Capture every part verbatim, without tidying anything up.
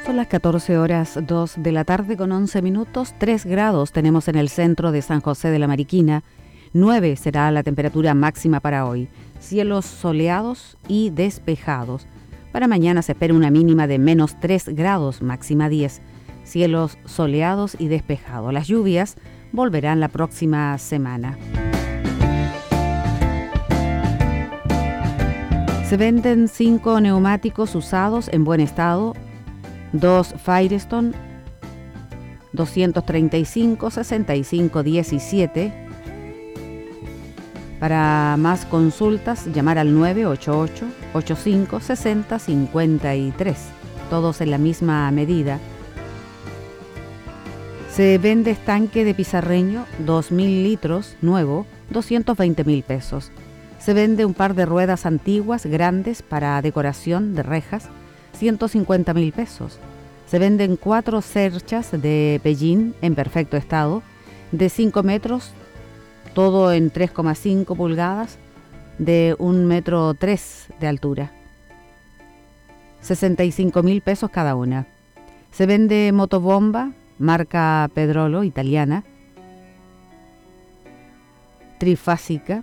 Son las catorce horas dos de la tarde con once minutos, tres grados tenemos en el centro de San José de la Mariquina, nueve será la temperatura máxima para hoy, cielos soleados y despejados. Para mañana se espera una mínima de menos tres grados, máxima diez, cielos soleados y despejados. Las lluvias volverán la próxima semana. Se venden cinco neumáticos usados en buen estado, dos Firestone, doscientos treinta y cinco, sesenta y cinco, diecisiete. Para más consultas, llamar al nueve ocho ocho, ocho cinco, seis cero, cinco tres, todos en la misma medida. Se vende estanque de pizarreño, dos mil litros, nuevo, doscientos veinte mil pesos. Se vende un par de ruedas antiguas, grandes, para decoración de rejas, ciento cincuenta mil pesos. Se venden cuatro cerchas de pellín en perfecto estado, de cinco metros, todo en tres coma cinco pulgadas, de un metro tres de altura. sesenta y cinco mil pesos cada una. Se vende motobomba, marca Pedrolo, italiana, trifásica,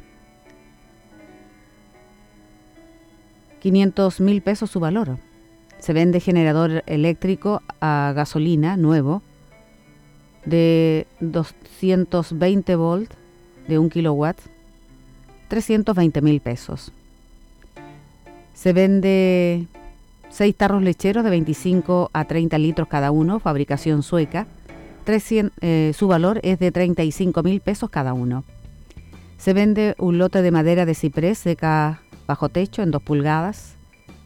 quinientos mil pesos su valor. Se vende generador eléctrico a gasolina nuevo de doscientos veinte volts de un kilowatt, trescientos veinte mil pesos. Se vende seis tarros lecheros de veinticinco a treinta litros cada uno, fabricación sueca. trescientos, eh, su valor es de treinta y cinco mil pesos cada uno. Se vende un lote de madera de ciprés seca bajo techo en dos pulgadas,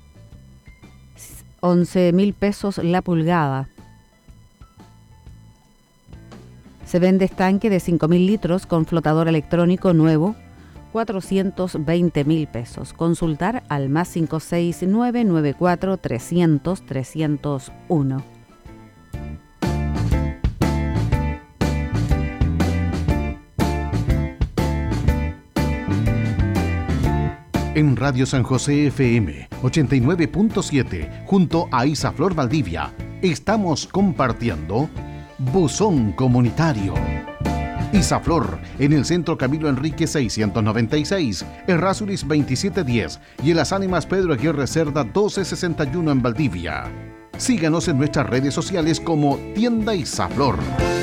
once mil pesos la pulgada. Se vende estanque de cinco mil litros con flotador electrónico nuevo, cuatrocientos veinte mil pesos. Consultar al más cinco seis nueve nueve cuatro trescientos trescientos uno. En Radio San José F M ochenta y nueve punto siete, junto a Isaflor Valdivia, estamos compartiendo Buzón Comunitario. Isaflor, en el centro Camilo Enrique seiscientos noventa y seis, Errázuriz veintisiete diez y en Las Ánimas Pedro Aguirre Cerda doce sesenta y uno en Valdivia. Síganos en nuestras redes sociales como Tienda Isaflor.